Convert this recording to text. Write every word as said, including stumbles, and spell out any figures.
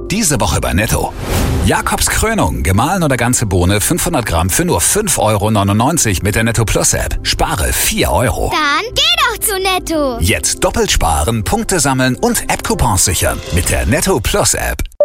Diese Woche bei Netto. Jakobs Krönung, gemahlen oder ganze Bohne fünfhundert Gramm für nur fünf Euro neunundneunzig mit der Netto Plus App. Spare vier Euro. Dann geh doch zu Netto. Jetzt doppelt sparen, Punkte sammeln und App-Coupons sichern mit der Netto Plus App.